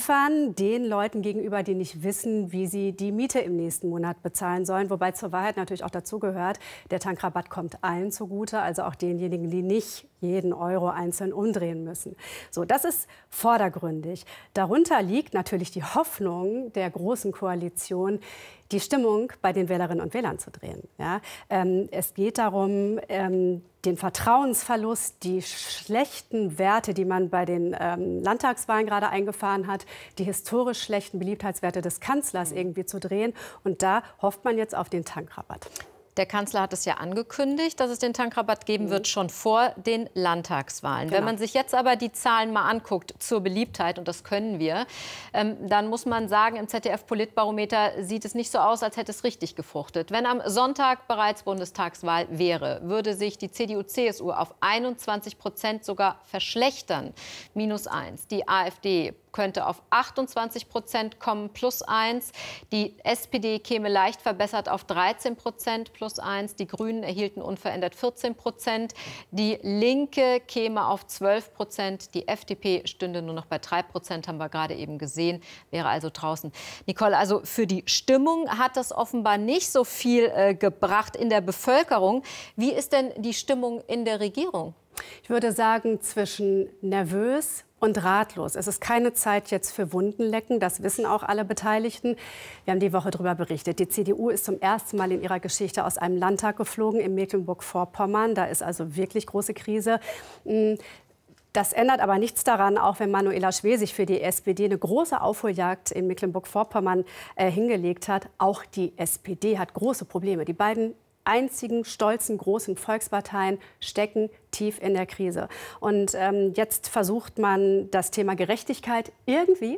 liefern den Leuten gegenüber, die nicht wissen, wie sie die Miete im nächsten Monat bezahlen sollen. Wobei zur Wahrheit natürlich auch dazu gehört, der Tankrabatt kommt allen zugute, also auch denjenigen, die nicht jeden Euro einzeln umdrehen müssen. So, das ist vordergründig. Darunter liegt natürlich die Hoffnung der Großen Koalition, die Stimmung bei den Wählerinnen und Wählern zu drehen. Ja? Es geht darum, den Vertrauensverlust, die schlechten Werte, die man bei den Landtagswahlen gerade eingefahren hat, die historisch schlechten Beliebtheitswerte des Kanzlers irgendwie zu drehen. Und da hofft man jetzt auf den Tankrabatt. Der Kanzler hat es ja angekündigt, dass es den Tankrabatt geben wird, schon vor den Landtagswahlen. Genau. Wenn man sich jetzt aber die Zahlen mal anguckt zur Beliebtheit, und das können wir, dann muss man sagen, im ZDF-Politbarometer sieht es nicht so aus, als hätte es richtig gefruchtet. Wenn am Sonntag bereits Bundestagswahl wäre, würde sich die CDU-CSU auf 21% sogar verschlechtern, -1. Die AfD könnte auf 28% kommen, +1. Die SPD käme leicht verbessert auf 13%, +1. Die Grünen erhielten unverändert 14%. Die Linke käme auf 12%. Die FDP stünde nur noch bei 3%, haben wir gerade eben gesehen, wäre also draußen. Nicole, also für die Stimmung hat das offenbar nicht so viel gebracht in der Bevölkerung. Wie ist denn die Stimmung in der Regierung? Ich würde sagen, zwischen nervös und ratlos. Es ist keine Zeit jetzt für Wundenlecken, das wissen auch alle Beteiligten. Wir haben die Woche darüber berichtet. Die CDU ist zum ersten Mal in ihrer Geschichte aus einem Landtag geflogen, in Mecklenburg-Vorpommern. Da ist also wirklich große Krise. Das ändert aber nichts daran, auch wenn Manuela Schwesig für die SPD eine große Aufholjagd in Mecklenburg-Vorpommern hingelegt hat. Auch die SPD hat große Probleme. Die beiden einzigen stolzen großen Volksparteien stecken tief in der Krise. Und jetzt versucht man, das Thema Gerechtigkeit irgendwie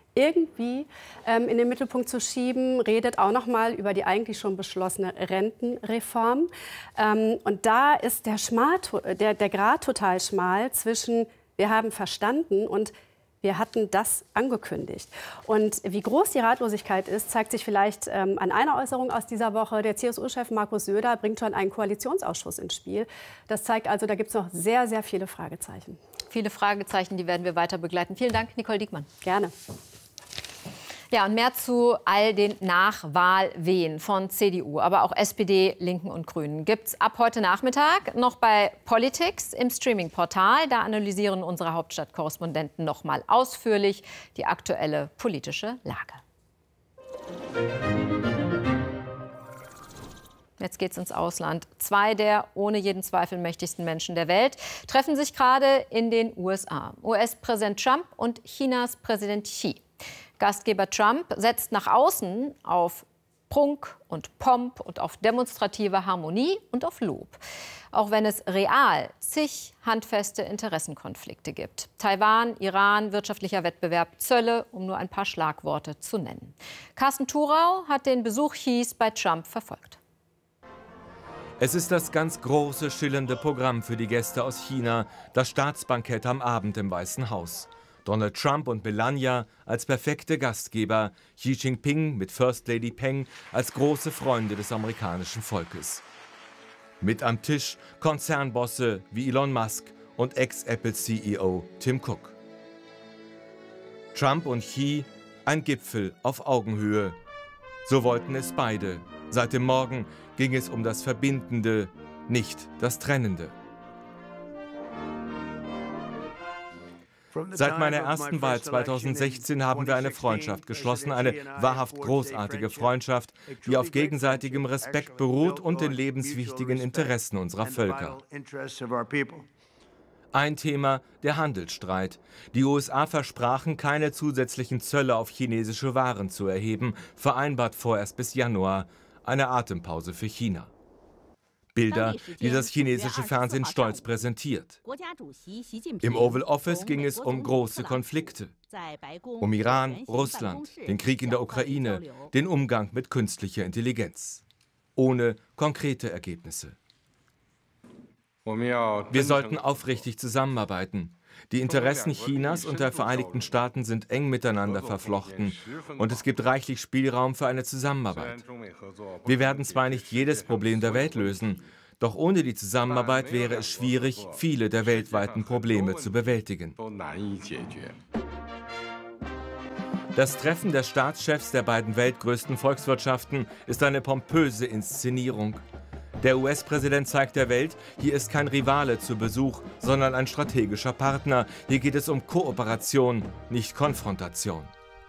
in den Mittelpunkt zu schieben, redet auch noch mal über die eigentlich schon beschlossene Rentenreform. Und da ist der Grat total schmal zwischen wir haben verstanden und wir hatten das angekündigt. Und wie groß die Ratlosigkeit ist, zeigt sich vielleicht an einer Äußerung aus dieser Woche. Der CSU-Chef Markus Söder bringt schon einen Koalitionsausschuss ins Spiel. Das zeigt also, da gibt es noch sehr, sehr viele Fragezeichen. Viele Fragezeichen, die werden wir weiter begleiten. Vielen Dank, Nicole Diekmann. Gerne. Ja, und mehr zu all den Nachwahlwehen von CDU, aber auch SPD, Linken und Grünen gibt's ab heute Nachmittag noch bei Politics im Streaming-Portal. Da analysieren unsere Hauptstadtkorrespondenten noch mal ausführlich die aktuelle politische Lage. Jetzt geht's ins Ausland. Zwei der ohne jeden Zweifel mächtigsten Menschen der Welt treffen sich gerade in den USA. US-Präsident Trump und Chinas Präsident Xi. Gastgeber Trump setzt nach außen auf Prunk und Pomp und auf demonstrative Harmonie und auf Lob. Auch wenn es real zig handfeste Interessenkonflikte gibt. Taiwan, Iran, wirtschaftlicher Wettbewerb, Zölle, um nur ein paar Schlagworte zu nennen. Carsten Thurau hat den Besuch Xis bei Trump verfolgt. Es ist das ganz große, schillernde Programm für die Gäste aus China, das Staatsbankett am Abend im Weißen Haus. Donald Trump und Melania als perfekte Gastgeber, Xi Jinping mit First Lady Peng als große Freunde des amerikanischen Volkes. Mit am Tisch Konzernbosse wie Elon Musk und Ex-Apple-CEO Tim Cook. Trump und Xi, ein Gipfel auf Augenhöhe. So wollten es beide. Seit dem Morgen ging es um das Verbindende, nicht das Trennende. Seit meiner ersten Wahl 2016 haben wir eine Freundschaft geschlossen, eine wahrhaft großartige Freundschaft, die auf gegenseitigem Respekt beruht und den lebenswichtigen Interessen unserer Völker. Ein Thema, der Handelsstreit. Die USA versprachen, keine zusätzlichen Zölle auf chinesische Waren zu erheben, vereinbart vorerst bis Januar, eine Atempause für China. Bilder, die das chinesische Fernsehen stolz präsentiert. Im Oval Office ging es um große Konflikte. Um Iran, Russland, den Krieg in der Ukraine, den Umgang mit künstlicher Intelligenz. Ohne konkrete Ergebnisse. Wir sollten aufrichtig zusammenarbeiten. Die Interessen Chinas und der Vereinigten Staaten sind eng miteinander verflochten und es gibt reichlich Spielraum für eine Zusammenarbeit. Wir werden zwar nicht jedes Problem der Welt lösen, doch ohne die Zusammenarbeit wäre es schwierig, viele der weltweiten Probleme zu bewältigen. Das Treffen der Staatschefs der beiden weltgrößten Volkswirtschaften ist eine pompöse Inszenierung. Der US-Präsident zeigt der Welt, hier ist kein Rivale zu Besuch, sondern ein strategischer Partner. Hier geht es um Kooperation, nicht Konfrontation.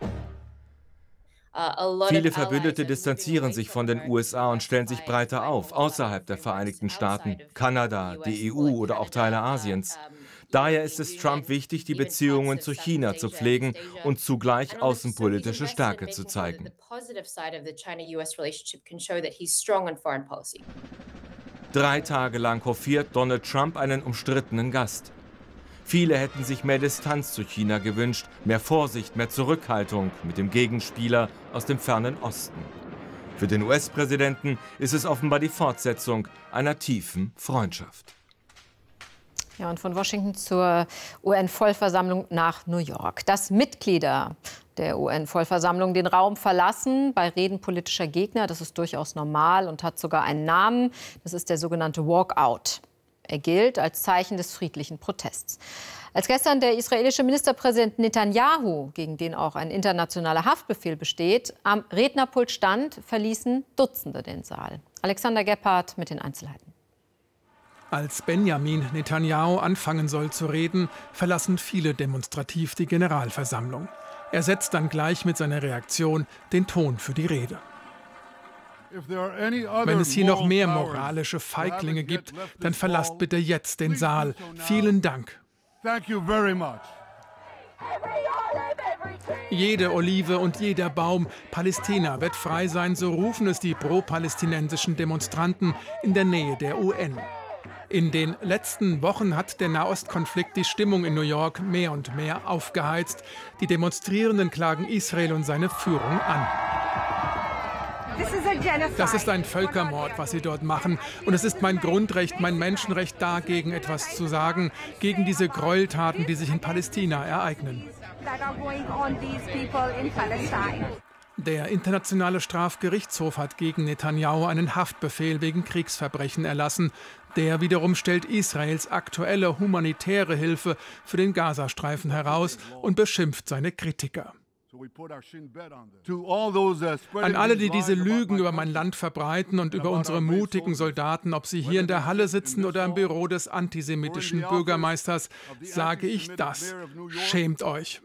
Viele Verbündete distanzieren sich von den USA und stellen sich breiter auf, außerhalb der Vereinigten Staaten, Kanada, die EU oder auch Teile Asiens. Daher ist es Trump wichtig, die Beziehungen zu China zu pflegen und zugleich außenpolitische Stärke zu zeigen. 3 Tage lang hofiert Donald Trump einen umstrittenen Gast. Viele hätten sich mehr Distanz zu China gewünscht, mehr Vorsicht, mehr Zurückhaltung mit dem Gegenspieler aus dem fernen Osten. Für den US-Präsidenten ist es offenbar die Fortsetzung einer tiefen Freundschaft. Ja, und von Washington zur UN-Vollversammlung nach New York. Dass Mitglieder der UN-Vollversammlung den Raum verlassen bei Reden politischer Gegner, das ist durchaus normal und hat sogar einen Namen. Das ist der sogenannte Walkout. Er gilt als Zeichen des friedlichen Protests. Als gestern der israelische Ministerpräsident Netanyahu, gegen den auch ein internationaler Haftbefehl besteht, am Rednerpult stand, verließen Dutzende den Saal. Alexander Gebhardt mit den Einzelheiten. Als Benjamin Netanyahu anfangen soll zu reden, verlassen viele demonstrativ die Generalversammlung. Er setzt dann gleich mit seiner Reaktion den Ton für die Rede. Wenn es hier noch mehr moralische Feiglinge gibt, dann verlasst bitte jetzt den Saal. Vielen Dank. Jede Olive und jeder Baum, Palästina wird frei sein, so rufen es die pro-palästinensischen Demonstranten in der Nähe der UN. In den letzten Wochen hat der Nahostkonflikt die Stimmung in New York mehr und mehr aufgeheizt. Die Demonstrierenden klagen Israel und seine Führung an. Das ist ein Völkermord, was sie dort machen. Und es ist mein Grundrecht, mein Menschenrecht, dagegen etwas zu sagen, gegen diese Gräueltaten, die sich in Palästina ereignen. Der Internationale Strafgerichtshof hat gegen Netanyahu einen Haftbefehl wegen Kriegsverbrechen erlassen. Der wiederum stellt Israels aktuelle humanitäre Hilfe für den Gazastreifen heraus und beschimpft seine Kritiker. An alle, die diese Lügen über mein Land verbreiten und über unsere mutigen Soldaten, ob sie hier in der Halle sitzen oder im Büro des antisemitischen Bürgermeisters, sage ich das: Schämt euch!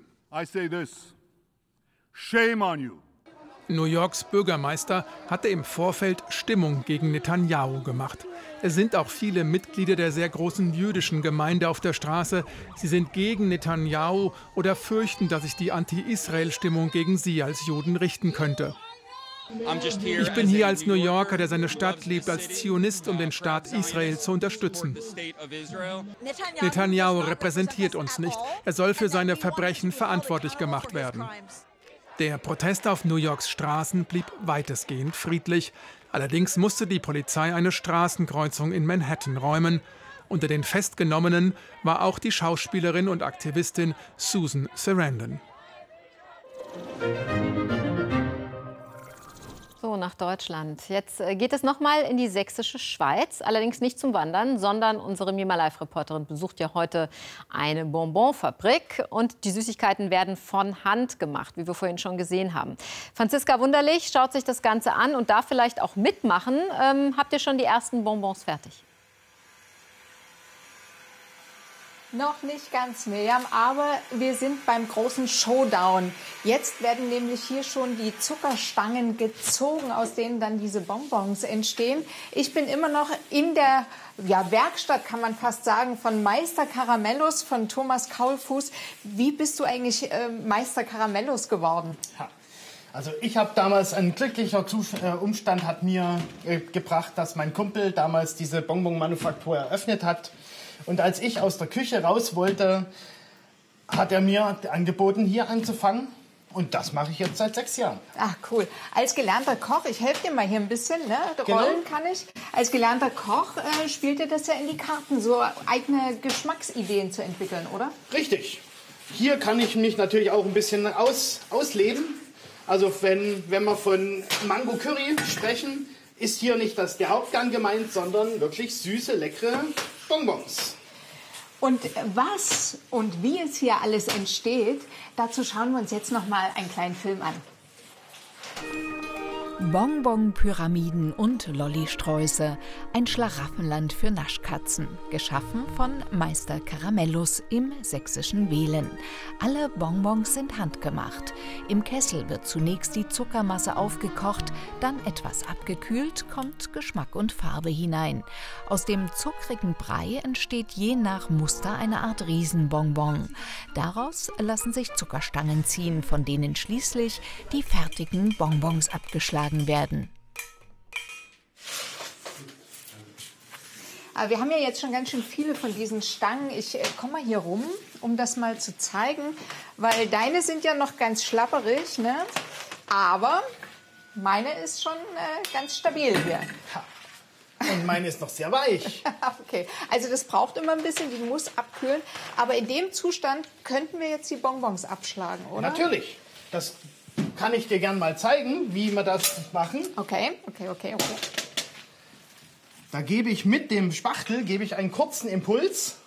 New Yorks Bürgermeister hatte im Vorfeld Stimmung gegen Netanyahu gemacht. Es sind auch viele Mitglieder der sehr großen jüdischen Gemeinde auf der Straße. Sie sind gegen Netanyahu oder fürchten, dass sich die Anti-Israel-Stimmung gegen sie als Juden richten könnte. Ich bin hier als New Yorker, der seine Stadt liebt, als Zionist, um den Staat Israel zu unterstützen. Netanyahu repräsentiert uns nicht. Er soll für seine Verbrechen verantwortlich gemacht werden. Der Protest auf New Yorks Straßen blieb weitestgehend friedlich. Allerdings musste die Polizei eine Straßenkreuzung in Manhattan räumen. Unter den Festgenommenen war auch die Schauspielerin und Aktivistin Susan Sarandon. So, nach Deutschland. Jetzt geht es noch mal in die sächsische Schweiz, allerdings nicht zum Wandern, sondern unsere Mima Live-Reporterin besucht ja heute eine Bonbonfabrik und die Süßigkeiten werden von Hand gemacht, wie wir vorhin schon gesehen haben. Franziska Wunderlich schaut sich das Ganze an und darf vielleicht auch mitmachen. Habt ihr schon die ersten Bonbons fertig? Noch nicht ganz, Miriam, aber wir sind beim großen Showdown. Jetzt werden nämlich hier schon die Zuckerstangen gezogen, aus denen dann diese Bonbons entstehen. Ich bin immer noch in der Werkstatt, kann man fast sagen, von Meister Karamellus, von Thomas Kaulfuß. Wie bist du eigentlich Meister Karamellus geworden? Ja. Also ich habe damals, ein glücklicher Umstand hat mir gebracht, dass mein Kumpel damals diese Bonbon-Manufaktur eröffnet hat. Und als ich aus der Küche raus wollte, hat er mir angeboten, hier anzufangen. Und das mache ich jetzt seit 6 Jahren. Ach, cool. Als gelernter Koch, ich helfe dir mal hier ein bisschen, ne? Rollen kann ich. Als gelernter Koch spielt dir das ja in die Karten, so eigene Geschmacksideen zu entwickeln, oder? Richtig. Hier kann ich mich natürlich auch ein bisschen ausleben. Also wenn wir von Mango Curry sprechen, ist hier nicht der Hauptgang gemeint, sondern wirklich süße, leckere Bonbons. Und was und wie es hier alles entsteht, dazu schauen wir uns jetzt noch mal einen kleinen Film an. Bonbon-Pyramiden und Lollisträuße, ein Schlaraffenland für Naschkatzen, geschaffen von Meister Karamellus im sächsischen Wehlen. Alle Bonbons sind handgemacht. Im Kessel wird zunächst die Zuckermasse aufgekocht, dann etwas abgekühlt, kommt Geschmack und Farbe hinein. Aus dem zuckrigen Brei entsteht je nach Muster eine Art Riesenbonbon. Daraus lassen sich Zuckerstangen ziehen, von denen schließlich die fertigen Bonbons abgeschlagen werden. Aber wir haben ja jetzt schon ganz schön viele von diesen Stangen. Ich komme mal hier rum, um das mal zu zeigen, weil deine sind ja noch ganz schlapperig, ne? Aber meine ist schon ganz stabil hier. Und meine ist noch sehr weich. Okay, also das braucht immer ein bisschen, die muss abkühlen. Aber in dem Zustand könnten wir jetzt die Bonbons abschlagen, oder? Natürlich. Das kann ich dir gern mal zeigen, wie wir das machen. Okay. Da gebe ich mit dem Spachtel einen kurzen Impuls.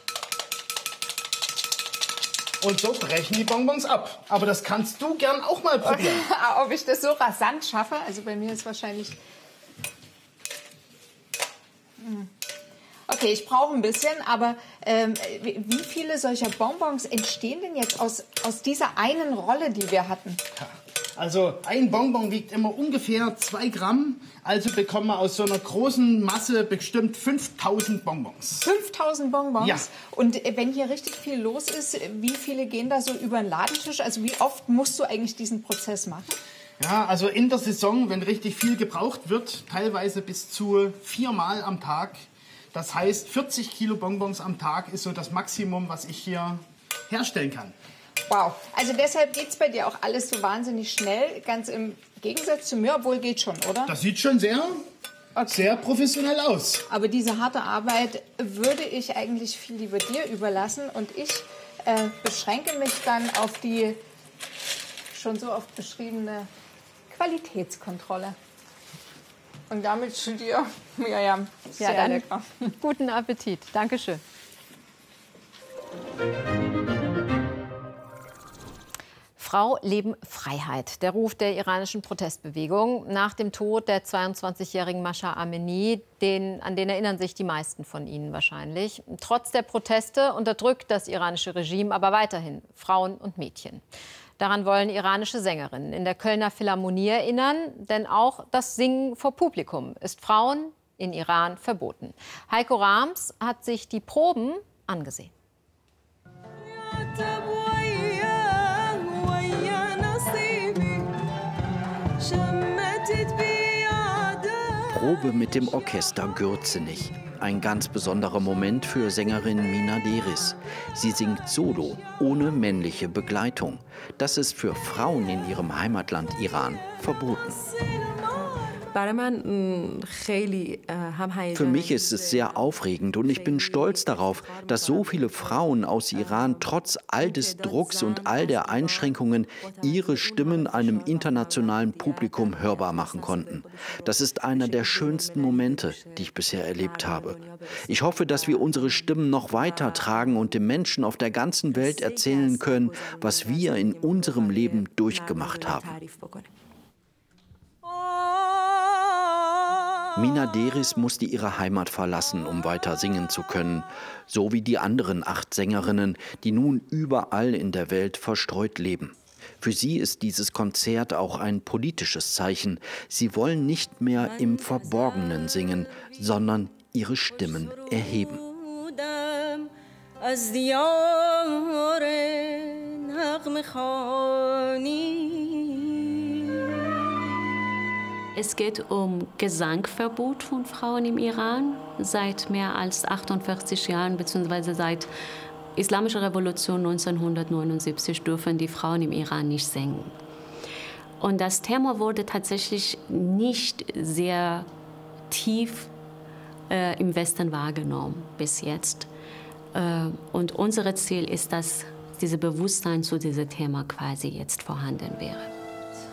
Und so brechen die Bonbons ab. Aber das kannst du gern auch mal probieren. Okay. Ob ich das so rasant schaffe? Also bei mir ist wahrscheinlich... Okay, ich brauche ein bisschen, aber wie viele solcher Bonbons entstehen denn jetzt aus dieser einen Rolle, die wir hatten? Also ein Bonbon wiegt immer ungefähr 2 Gramm. Also bekommen wir aus so einer großen Masse bestimmt 5000 Bonbons. 5000 Bonbons? Ja. Und wenn hier richtig viel los ist, wie viele gehen da so über den Ladentisch? Also wie oft musst du eigentlich diesen Prozess machen? Ja, also in der Saison, wenn richtig viel gebraucht wird, teilweise bis zu 4-mal am Tag. Das heißt, 40 Kilo Bonbons am Tag ist so das Maximum, was ich hier herstellen kann. Wow, also deshalb geht es bei dir auch alles so wahnsinnig schnell, ganz im Gegensatz zu mir, obwohl geht schon, oder? Das sieht schon sehr professionell aus. Aber diese harte Arbeit würde ich eigentlich viel lieber dir überlassen und ich beschränke mich dann auf die schon so oft beschriebene Qualitätskontrolle. Und damit zu dir, Miriam, sehr lecker. Guten Appetit. Dankeschön. Frau, Leben, Freiheit. Der Ruf der iranischen Protestbewegung nach dem Tod der 22-jährigen Mahsa Amini, an den erinnern sich die meisten von Ihnen wahrscheinlich. Trotz der Proteste unterdrückt das iranische Regime aber weiterhin Frauen und Mädchen. Daran wollen iranische Sängerinnen in der Kölner Philharmonie erinnern, denn auch das Singen vor Publikum ist Frauen in Iran verboten. Heiko Rams hat sich die Proben angesehen. Probe mit dem Orchester Gürzenich. Ein ganz besonderer Moment für Sängerin Mina Deris. Sie singt solo, ohne männliche Begleitung. Das ist für Frauen in ihrem Heimatland Iran verboten. Für mich ist es sehr aufregend und ich bin stolz darauf, dass so viele Frauen aus Iran trotz all des Drucks und all der Einschränkungen ihre Stimmen einem internationalen Publikum hörbar machen konnten. Das ist einer der schönsten Momente, die ich bisher erlebt habe. Ich hoffe, dass wir unsere Stimmen noch weiter tragen und den Menschen auf der ganzen Welt erzählen können, was wir in unserem Leben durchgemacht haben. Mina Deris musste ihre Heimat verlassen, um weiter singen zu können, so wie die anderen 8 Sängerinnen, die nun überall in der Welt verstreut leben. Für sie ist dieses Konzert auch ein politisches Zeichen. Sie wollen nicht mehr im Verborgenen singen, sondern ihre Stimmen erheben. Es geht um Gesangverbot von Frauen im Iran seit mehr als 48 Jahren, beziehungsweise seit Islamischer Revolution 1979 dürfen die Frauen im Iran nicht singen. Und das Thema wurde tatsächlich nicht sehr tief im Westen wahrgenommen bis jetzt. Und unser Ziel ist, dass dieses Bewusstsein zu diesem Thema quasi jetzt vorhanden wäre.